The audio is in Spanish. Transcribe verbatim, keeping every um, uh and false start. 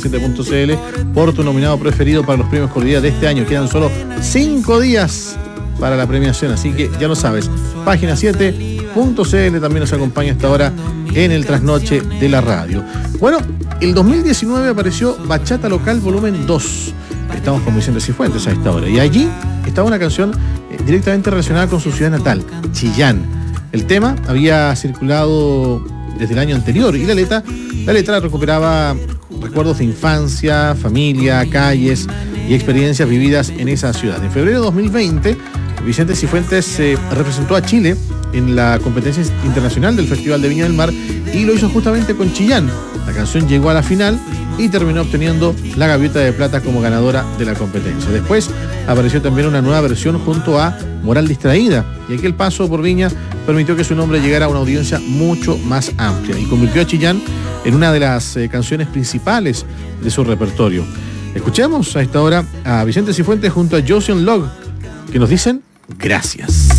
siete punto c l por tu nominado preferido para los premios Cordillera de este año. Quedan solo cinco días para la premiación, así que ya lo sabes. Página siete punto c l también nos acompaña hasta ahora en el trasnoche de la radio. Bueno, el dos mil diecinueve apareció Bachata Local Volumen dos. Estamos con Vicente Cifuentes a esta hora. Y allí estaba una canción eh, directamente relacionada con su ciudad natal, Chillán. El tema había circulado desde el año anterior y la letra, la letra recuperaba recuerdos de infancia, familia, calles y experiencias vividas en esa ciudad. En febrero de dos mil veinte, Vicente Cifuentes eh, representó a Chile en la competencia internacional del Festival de Viña del Mar y lo hizo justamente con Chillán. La canción llegó a la final y terminó obteniendo la Gaviota de Plata como ganadora de la competencia. Después apareció también una nueva versión junto a Moral Distraída, y aquel paso por Viña permitió que su nombre llegara a una audiencia mucho más amplia y convirtió a Chillán en una de las eh, canciones principales de su repertorio. Escuchemos a esta hora a Vicente Cifuentes junto a Josion Log, que nos dicen gracias.